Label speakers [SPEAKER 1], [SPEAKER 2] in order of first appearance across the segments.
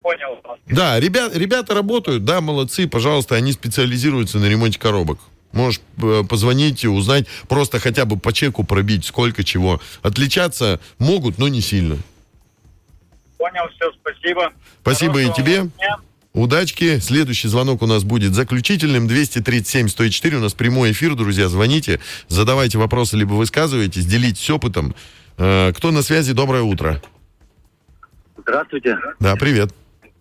[SPEAKER 1] понял.
[SPEAKER 2] Да, ребята работают, да, молодцы, пожалуйста, они специализируются на ремонте коробок. Можешь позвонить и узнать, просто хотя бы по чеку пробить, сколько чего. Отличаться могут, но не сильно.
[SPEAKER 1] Понял, все, спасибо.
[SPEAKER 2] Спасибо
[SPEAKER 1] Хорошего
[SPEAKER 2] и тебе.
[SPEAKER 1] дня.
[SPEAKER 2] Удачки. Следующий звонок у нас будет заключительным. 237-104. У нас прямой эфир, друзья. Звоните, задавайте вопросы, либо высказывайтесь, делитесь опытом. Кто на связи? Доброе утро.
[SPEAKER 3] Здравствуйте.
[SPEAKER 2] Да, привет.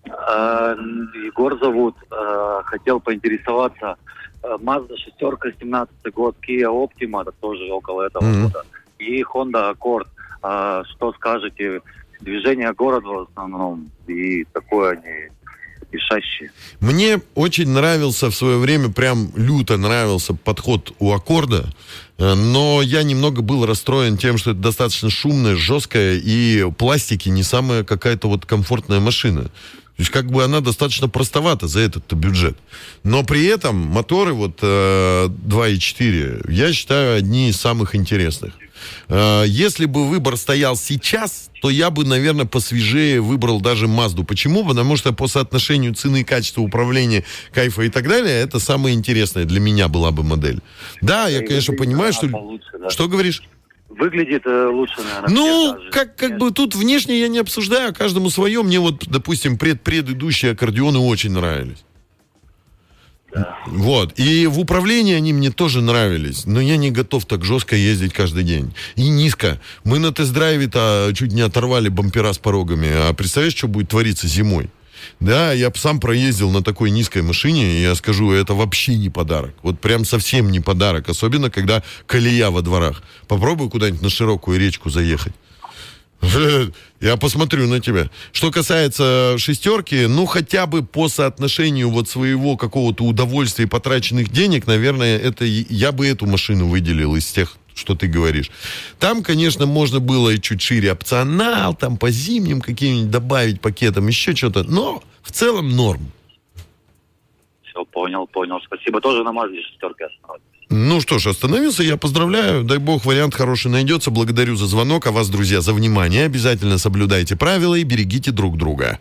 [SPEAKER 3] Егор зовут. Хотел поинтересоваться. Mazda 6, 17 год, Kia Optima, это тоже около этого года. И Honda Accord. Что скажете? Движение города в основном. И такое они... пешащие.
[SPEAKER 2] Мне очень нравился в свое время, прям люто нравился подход у Аккорда, но я немного был расстроен тем, что это достаточно шумная, жесткая и пластики не самая какая-то вот комфортная машина. То есть как бы она достаточно простовата за этот бюджет. Но при этом моторы вот 2.4, я считаю, одни из самых интересных. Если бы выбор стоял сейчас, то я бы, наверное, посвежее выбрал даже Мазду. Почему? Потому что по соотношению цены, качества управления, кайфа и так далее, это самая интересная для меня была бы модель. Да, я, конечно, понимаю, что...
[SPEAKER 3] Получше, да.
[SPEAKER 2] Что говоришь?
[SPEAKER 3] Выглядит лучше, наверное.
[SPEAKER 2] Ну, как бы тут внешне я не обсуждаю, каждому свое. Мне вот, допустим, предыдущие аккордеоны очень нравились. Да. Вот. И в управлении они мне тоже нравились. Но я не готов так жестко ездить каждый день. И низко. Мы на тест-драйве-то чуть не оторвали бампера с порогами. А представляешь, что будет твориться зимой? Да, я сам проездил на такой низкой машине, и я скажу, это вообще не подарок. Вот прям совсем не подарок. Особенно, когда колея во дворах. Попробуй куда-нибудь на широкую речку заехать. Я посмотрю на тебя. Что касается шестерки, ну, хотя бы по соотношению вот своего какого-то удовольствия и потраченных денег, наверное, это я бы эту машину выделил из тех, что ты говоришь. Там, конечно, можно было и чуть шире опционал, там по зимним каким-нибудь добавить пакетам, еще что-то, но в целом норм.
[SPEAKER 3] Все, понял. Спасибо. Тоже на Мазде 6 остановились.
[SPEAKER 2] Ну что ж, остановился, я поздравляю. Дай бог, вариант хороший найдется. Благодарю за звонок, а вас, друзья, за внимание. Обязательно соблюдайте правила и берегите друг друга.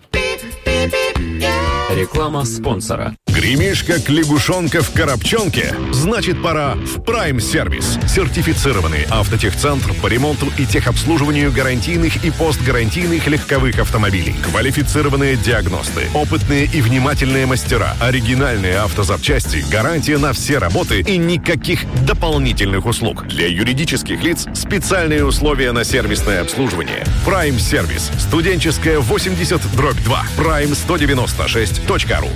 [SPEAKER 4] Реклама спонсора.
[SPEAKER 5] Гремишь, как лягушонка в коробчонке? Значит, пора в Prime Service. Сертифицированный автотехцентр по ремонту и техобслуживанию гарантийных и постгарантийных легковых автомобилей. Квалифицированные диагносты, опытные и внимательные мастера, оригинальные автозапчасти, гарантия на все работы и никаких дополнительных услуг. Для юридических лиц специальные условия на сервисное обслуживание. Prime Service. Студенческая 80/2. Prime196.ru.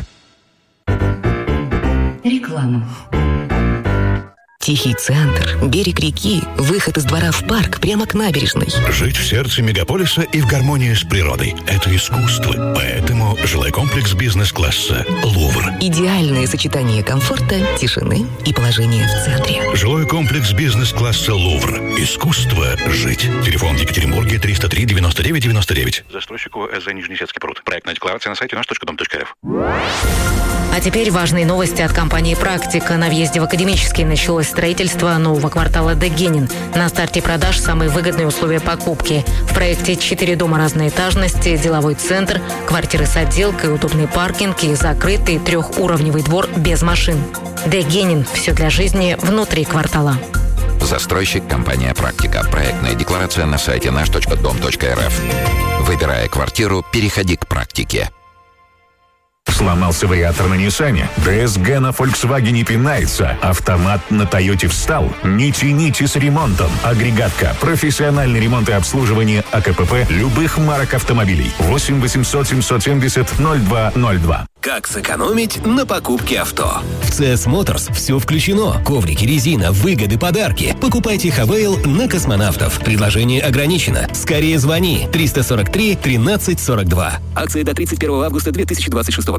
[SPEAKER 6] Реклама. Тихий центр, берег реки, выход из двора в парк прямо к набережной.
[SPEAKER 7] Жить в сердце мегаполиса и в гармонии с природой – это искусство. Поэтому жилой комплекс бизнес-класса «Лувр».
[SPEAKER 6] Идеальное сочетание комфорта, тишины и положения в центре.
[SPEAKER 7] Жилой комплекс бизнес-класса «Лувр». Искусство жить. Телефон в Екатеринбурге 303 99 99.
[SPEAKER 8] Застройщику СЗ Нижнесецкий пруд. Проектная декларация на сайте наш.дом.рф.
[SPEAKER 9] А теперь важные новости от компании «Практика». На въезде в Академический началось строительство нового квартала Дегенин. На старте продаж самые выгодные условия покупки. В проекте 4 дома разной этажности, деловой центр, квартиры с отделкой, удобный паркинг и закрытый 3-уровневый двор без машин. Дегенин. Все для жизни внутри квартала.
[SPEAKER 10] Застройщик компания «Практика». Проектная декларация на сайте наш.дом.рф. Выбирая квартиру, переходи к «Практике».
[SPEAKER 11] Сломался вариатор на Ниссане? ДСГ на Volkswagen пинается. Автомат на Тойоте встал? Не тяните с ремонтом. Агрегатка. Профессиональный ремонт и обслуживание АКПП любых марок автомобилей. 8 800 770 0202.
[SPEAKER 12] Как сэкономить на покупке авто?
[SPEAKER 13] В CS Motors все включено. Коврики, резина, выгоды, подарки. Покупайте Хавейл на космонавтов. Предложение ограничено. Скорее звони. 343 13 42.
[SPEAKER 12] Акция до 31 августа 2026 года.